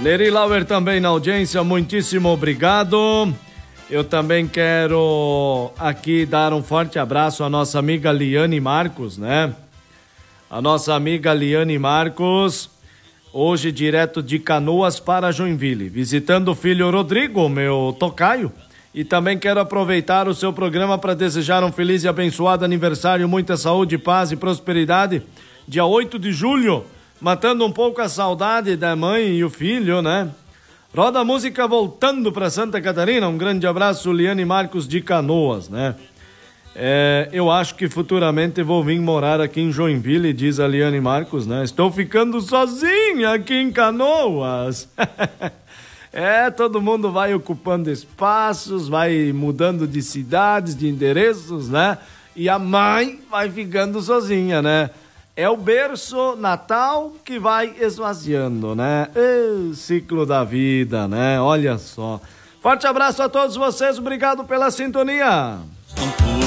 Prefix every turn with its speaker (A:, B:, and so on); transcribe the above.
A: Leri Lauer também na audiência, muitíssimo obrigado. Eu também quero aqui dar um forte abraço à nossa amiga Liane Marcos, né? A nossa amiga Liane Marcos, hoje direto de Canoas para Joinville, visitando o filho Rodrigo, meu tocaio. E também quero aproveitar o seu programa para desejar um feliz e abençoado aniversário, muita saúde, paz e prosperidade, dia 8 de julho, matando um pouco a saudade da mãe e o filho, né? Roda a música voltando para Santa Catarina, um grande abraço, Liane Marcos de Canoas, né? Eu acho que futuramente vou vir morar aqui em Joinville, diz a Liane Marcos, né? Estou ficando sozinha aqui em Canoas. Todo mundo vai ocupando espaços, vai mudando de cidades, de endereços, né? E a mãe vai ficando sozinha, né? É o berço natal que vai esvaziando, né? Ciclo da vida, né? Olha só. Forte abraço a todos vocês, obrigado pela sintonia.